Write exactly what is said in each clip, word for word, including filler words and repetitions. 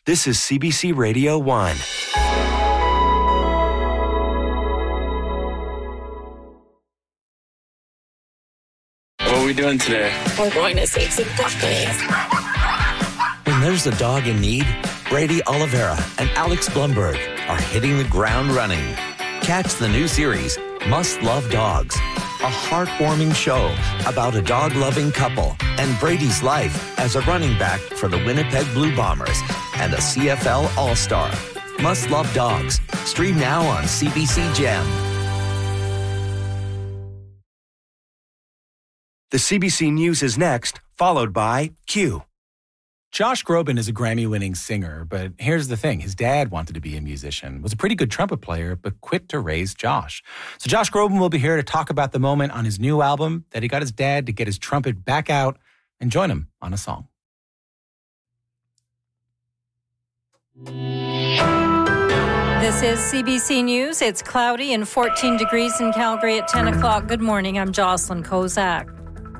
This is C B C Radio one. What are we doing today? We're going to save some puppies. When there's a dog in need, Brady Oliveira and Alex Blumberg are hitting the ground running. Catch the new series, Must Love Dogs, a heartwarming show about a dog-loving couple and Brady's life as a running back for the Winnipeg Blue Bombers and a C F L All-Star. Must Love Dogs. Stream now on C B C Gem. The C B C News is next, followed by Q. Josh Groban is a Grammy-winning singer, but here's the thing. His dad wanted to be a musician, was a pretty good trumpet player, but quit to raise Josh. So Josh Groban will be here to talk about the moment on his new album that he got his dad to get his trumpet back out and join him on a song. This is C B C News. It's cloudy and fourteen degrees in Calgary at ten o'clock. Good morning. I'm Jocelyn Kozak.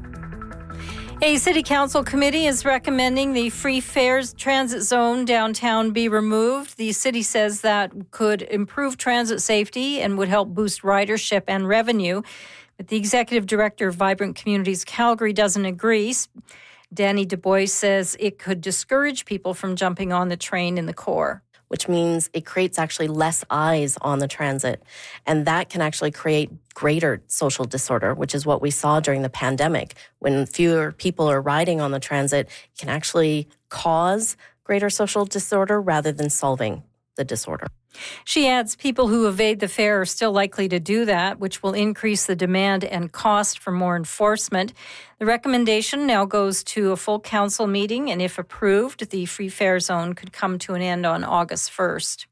A city council committee is recommending the free fares transit zone downtown be removed. The city says that could improve transit safety and would help boost ridership and revenue. But the executive director of Vibrant Communities Calgary doesn't agree. Danny DuBois says it could discourage people from jumping on the train in the core, which means it creates actually less eyes on the transit. And that can actually create greater social disorder, which is what we saw during the pandemic. When fewer people are riding on the transit, it can actually cause greater social disorder rather than solving the disorder. She adds people who evade the fare are still likely to do that, which will increase the demand and cost for more enforcement. The recommendation now goes to a full council meeting, and if approved, the free fare zone could come to an end on August first.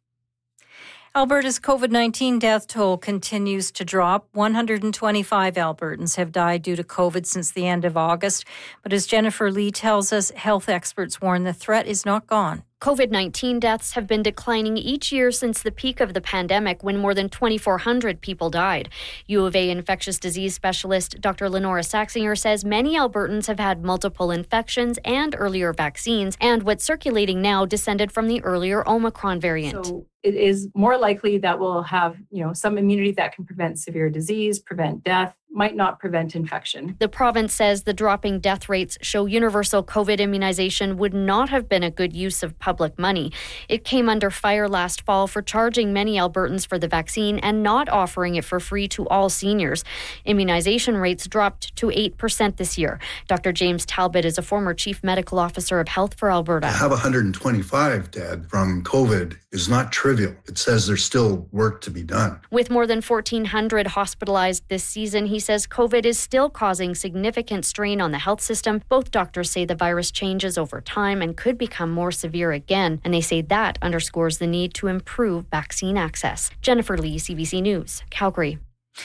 Alberta's covid nineteen death toll continues to drop. one hundred twenty-five Albertans have died due to COVID since the end of August. But as Jennifer Lee tells us, health experts warn the threat is not gone. covid nineteen deaths have been declining each year since the peak of the pandemic when more than twenty-four hundred people died. U of A infectious disease specialist Doctor Lenora Saxinger says many Albertans have had multiple infections and earlier vaccines, and what's circulating now descended from the earlier Omicron variant. So it is more likely that we'll have, you know, some immunity that can prevent severe disease, prevent death, might not prevent infection. The province says the dropping death rates show universal COVID immunization would not have been a good use of public money. It came under fire last fall for charging many Albertans for the vaccine and not offering it for free to all seniors. Immunization rates dropped to eight percent this year. Doctor James Talbot is a former chief medical officer of Health for Alberta. To have one hundred twenty-five dead from COVID is not trivial. It says there's still work to be done. With more than fourteen hundred hospitalized this season, he says COVID is still causing significant strain on the health system. Both doctors say the virus changes over time and could become more severe again, and they say that underscores the need to improve vaccine access. Jennifer Lee, C B C News, Calgary.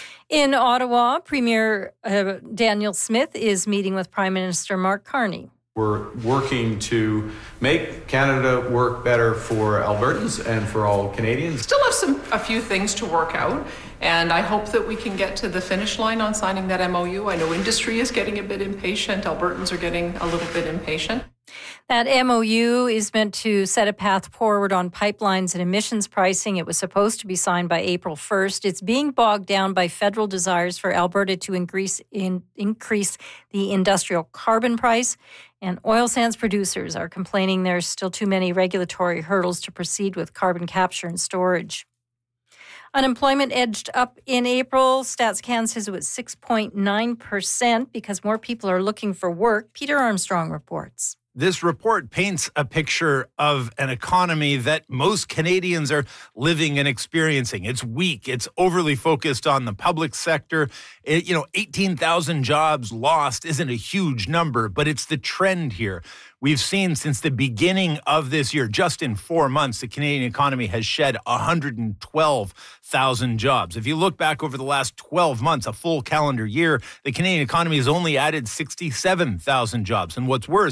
In Ottawa, Premier uh, Daniel Smith is meeting with Prime Minister Mark Carney. We're working to make Canada work better for Albertans and for all Canadians. Still have some a few things to work out, and I hope that we can get to the finish line on signing that M O U. I know industry is getting a bit impatient. Albertans are getting a little bit impatient. That M O U is meant to set a path forward on pipelines and emissions pricing. It was supposed to be signed by April first. It's being bogged down by federal desires for Alberta to increase in, increase the industrial carbon price. And oil sands producers are complaining there's still too many regulatory hurdles to proceed with carbon capture and storage. Unemployment edged up in April. StatsCan says it was six point nine percent because more people are looking for work. Peter Armstrong reports. This report paints a picture of an economy that most Canadians are living and experiencing. It's weak. It's overly focused on the public sector. It, you know, eighteen thousand jobs lost isn't a huge number, but it's the trend here. We've seen since the beginning of this year, just in four months, the Canadian economy has shed one hundred twelve thousand jobs. If you look back over the last twelve months, a full calendar year, the Canadian economy has only added sixty-seven thousand jobs. And what's worse,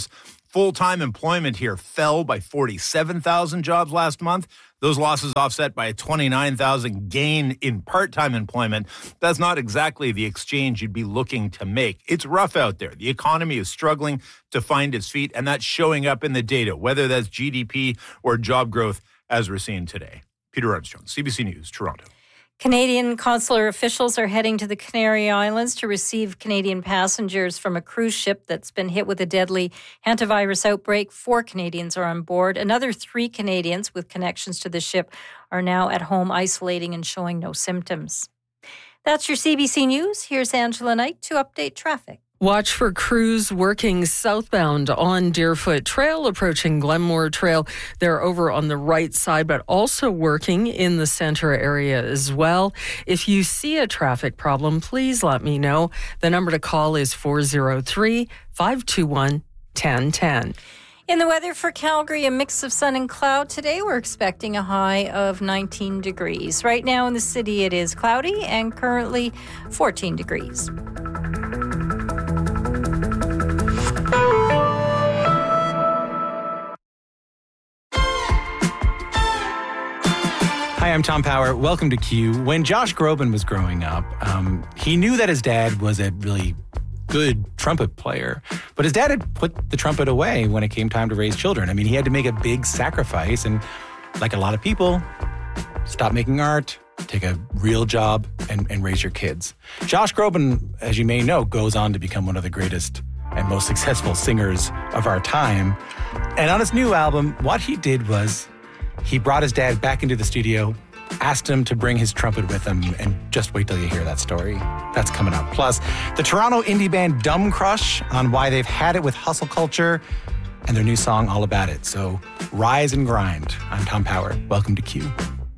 Full-time employment here fell by forty-seven thousand jobs last month. Those losses offset by a twenty-nine thousand gain in part-time employment. That's not exactly the exchange you'd be looking to make. It's rough out there. The economy is struggling to find its feet, and that's showing up in the data, whether that's G D P or job growth, as we're seeing today. Peter Armstrong, C B C News, Toronto. Canadian consular officials are heading to the Canary Islands to receive Canadian passengers from a cruise ship that's been hit with a deadly hantavirus outbreak. Four Canadians are on board. Another three Canadians with connections to the ship are now at home isolating and showing no symptoms. That's your C B C News. Here's Angela Knight to update traffic. Watch for crews working southbound on Deerfoot Trail, approaching Glenmore Trail. They're over on the right side, but also working in the center area as well. If you see a traffic problem, please let me know. The number to call is four oh three, five two one, one oh one oh. In the weather for Calgary, a mix of sun and cloud. Today, we're expecting a high of nineteen degrees. Right now in the city, it is cloudy and currently fourteen degrees. Hi, I'm Tom Power. Welcome to Q. When Josh Groban was growing up, um, he knew that his dad was a really good trumpet player, but his dad had put the trumpet away when it came time to raise children. I mean, he had to make a big sacrifice, and like a lot of people, stop making art, take a real job, and, and raise your kids. Josh Groban, as you may know, goes on to become one of the greatest and most successful singers of our time. And on his new album, what he did was he brought his dad back into the studio, asked him to bring his trumpet with him, and just wait till you hear that story. That's coming up. Plus, the Toronto indie band Dumb Crush on why they've had it with hustle culture and their new song All About It. So rise and grind. I'm Tom Power. Welcome to Q.